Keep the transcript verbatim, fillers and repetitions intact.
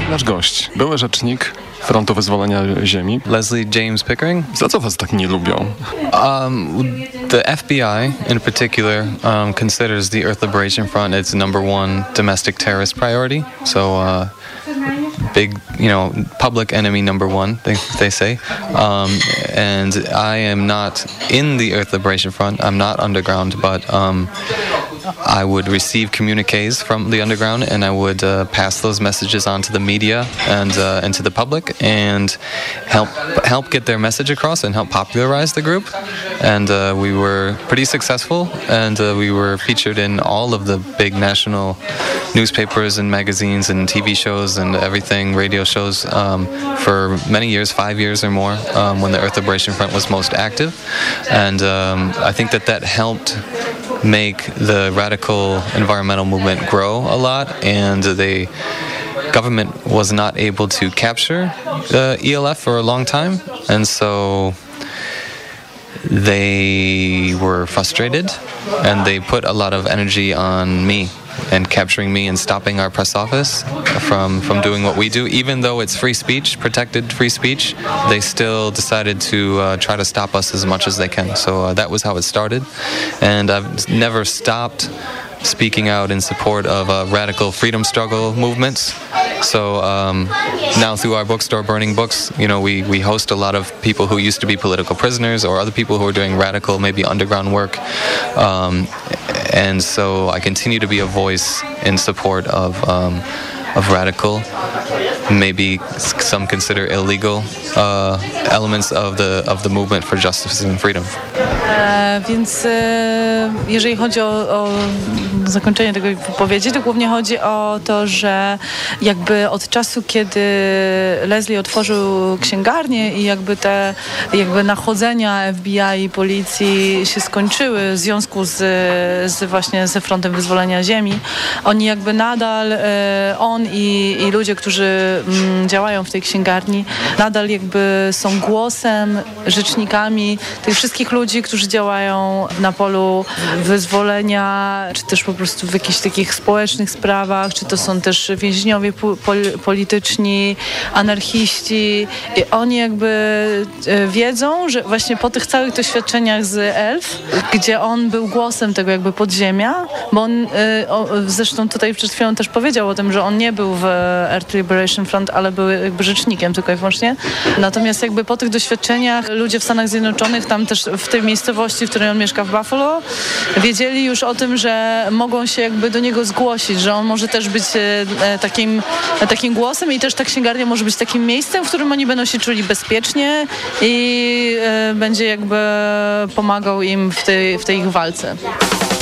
Nasz gość, były rzecznik Frontu Wyzwolenia Ziemi. Leslie James Pickering. Za co was tak nie lubią? Um, the F B I in particular um, considers the Earth Liberation Front its number one domestic terrorist priority. So uh, big, you know, public enemy number one, they, they say. Um, and I am not in the Earth Liberation Front. I'm not underground, but um, I would receive communiques from the underground, and I would uh, pass those messages on to the media and uh, and to the public, and help help get their message across and help popularize the group. And uh, we were pretty successful, and uh, we were featured in all of the big national newspapers and magazines and T V shows and everything, radio shows, um, for many years, five years or more, um, when the Earth Liberation Front was most active. And um, I think that that helped make the radical environmental movement grow a lot, and the government was not able to capture the E L F for a long time, and so they were frustrated, and they put a lot of energy on me and capturing me and stopping our press office from, from doing what we do. Even though it's free speech, protected free speech, they still decided to uh, try to stop us as much as they can. So uh, that was how it started. And I've never stopped speaking out in support of uh, radical freedom struggle movements. So um, now through our bookstore, Burning Books, you know, we, we host a lot of people who used to be political prisoners or other people who are doing radical, maybe underground work. Um, and so I continue to be a voice in support of um, of radical, maybe some consider illegal uh, elements of the of the movement for justice and freedom. E, więc e, jeżeli chodzi o, o zakończenie tego wypowiedzi, to głównie chodzi o to, że jakby od czasu, kiedy Leslie otworzył księgarnię i jakby te jakby nachodzenia F B I i policji się skończyły w związku z, z właśnie ze Frontem Wyzwolenia Ziemi, oni jakby nadal, e, on i, i ludzie, którzy m, działają w tej księgarni, nadal jakby są głosem, rzecznikami tych wszystkich ludzi, którzy działają na polu wyzwolenia, czy też po prostu w jakichś takich społecznych sprawach, czy to są też więźniowie polityczni, anarchiści. I oni jakby wiedzą, że właśnie po tych całych doświadczeniach z E L F, gdzie on był głosem tego jakby podziemia, bo on zresztą tutaj przed chwilą też powiedział o tym, że on nie był w Earth Liberation Front, ale był jakby rzecznikiem tylko i wyłącznie. Natomiast jakby po tych doświadczeniach ludzie w Stanach Zjednoczonych, tam też w tej miejscowości, w której on mieszka w Buffalo, wiedzieli już o tym, że mogą się jakby do niego zgłosić, że on może też być e, takim, e, takim głosem i też ta księgarnia może być takim miejscem, w którym oni będą się czuli bezpiecznie i e, będzie jakby pomagał im w tej, w tej ich walce.